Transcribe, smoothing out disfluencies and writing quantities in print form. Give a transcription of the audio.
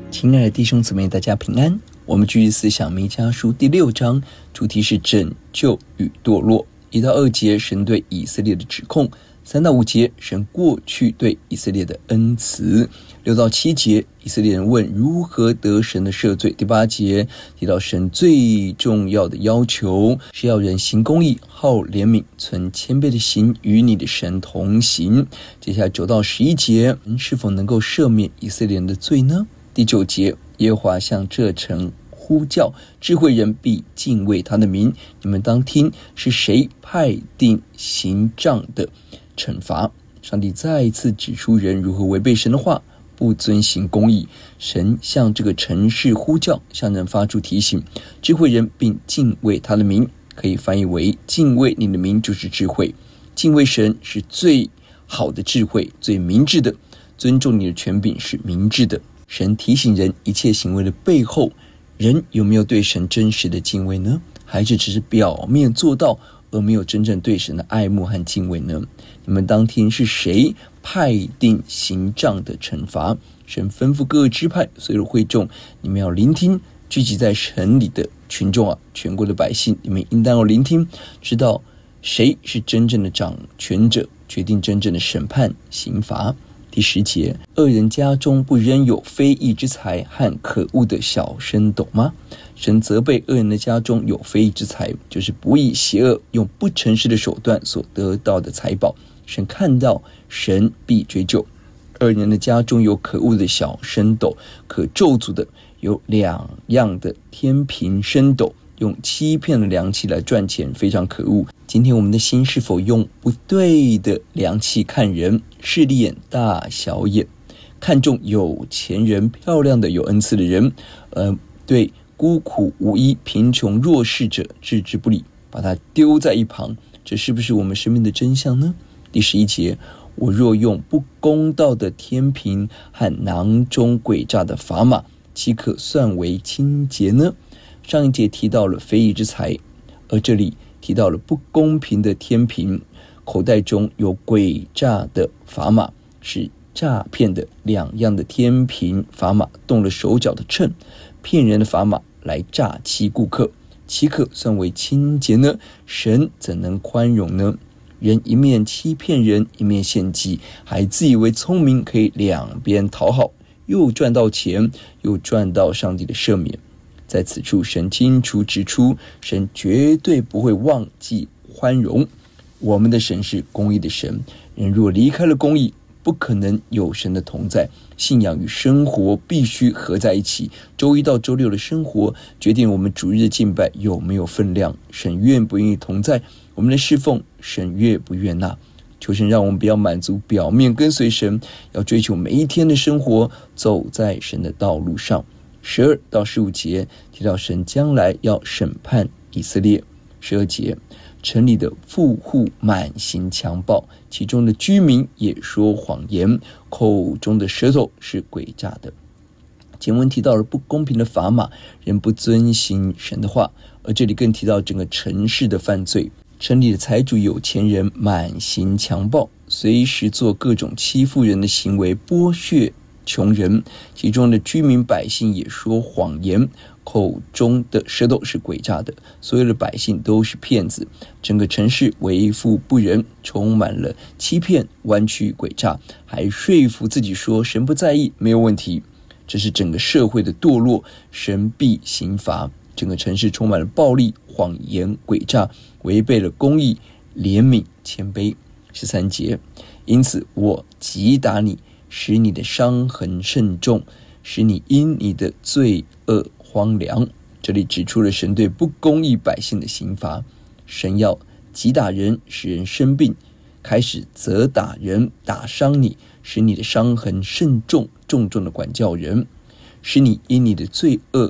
亲爱的弟兄姊妹，大家平安。我们继续思想弥迦书第6章，主题是拯救与堕落。1到2节，神对以色列的指控；3到5节，神过去对以色列的恩慈；6到7节，以色列人问如何得神的赦罪。第8节提到神最重要的要求是要人行公义，好怜悯，存谦卑的心，与你的神同行。接下来9到11节，是否能够赦免以色列人的罪呢？第9节，耶和华向这城呼叫，智慧人必敬畏他的名。你们当听，是谁派定刑杖的惩罚？上帝再一次指出人如何违背神的话，不遵行公义。神向这个城市呼叫，向人发出提醒，智慧人并敬畏他的名，可以翻译为敬畏你的名就是智慧。敬畏神是最好的智慧，最明智的。尊重你的权柄是明智的。神提醒人一切行为的背后，人有没有对神真实的敬畏呢？还是只是表面做到，而没有真正对神的爱慕和敬畏呢？你们当听，是谁派定刑杖的惩罚？神吩咐各个支派所有的会众，你们要聆听，聚集在城里的群众啊，全国的百姓，你们应当要聆听，知道谁是真正的掌权者，决定真正的审判刑罚。第10节，恶人家中不仍有非义之财和可恶的小升斗吗？神责备恶人的家中有非义之财，就是不义邪恶，用不诚实的手段所得到的财宝。神看到，神必追究。恶人的家中有可恶的小升斗，可咒诅的有2样的天平升斗，用欺骗的量器来赚钱，非常可恶。今天我们的心是否用不对的量器看人？势利眼、大小眼，看重有钱人、漂亮的有恩赐的人，对孤苦无依、贫穷弱势者置之不理，把他丢在一旁。这是不是我们生命的真相呢？第11节，我若用不公道的天平和囊中诡诈的砝码，岂可算为清洁呢？上一节提到了非义之财，而这里提到了不公平的天平，口袋中有诡诈的砝码，是诈骗的2样的天平砝码动了手脚的秤，骗人的砝码来诈欺顾客，岂可算为清洁呢？神怎能宽容呢？人一面欺骗人，一面献祭，还自以为聪明，可以两边讨好，又赚到钱，又赚到上帝的赦免。在此处，神清楚指出，神绝对不会忘记宽容。我们的神是公义的神，人若离开了公义，不可能有神的同在。信仰与生活必须合在一起。周一到周六的生活决定我们主日的敬拜有没有分量，神愿不愿意同在，我们的侍奉神悦不悦纳。求神让我们不要满足表面跟随神，要追求每一天的生活走在神的道路上。12到15节提到神将来要审判以色列。12节，城里的富户满行强暴，其中的居民也说谎言，口中的舌头是诡诈的。前文提到了不公平的砝码，人不遵行神的话，而这里更提到整个城市的犯罪。城里的财主有钱人满行强暴，随时做各种欺负人的行为，剥削穷人，其中的居民百姓也说谎言，口中的舌头是诡诈的，所有的百姓都是骗子，整个城市为富不仁，充满了欺骗、弯曲、诡诈，还说服自己说神不在意，没有问题。这是整个社会的堕落，神必刑罚。整个城市充满了暴力、谎言、诡诈，违背了公义、怜悯、谦卑。13节，因此我击打你，使你的伤痕甚重，使你因你的罪恶荒凉。这里指出了神对不公义百姓的刑罚。神要击打人，使人生病，开始责打人，打伤你，使你的伤痕甚重，重重的管教人，使你因你的罪恶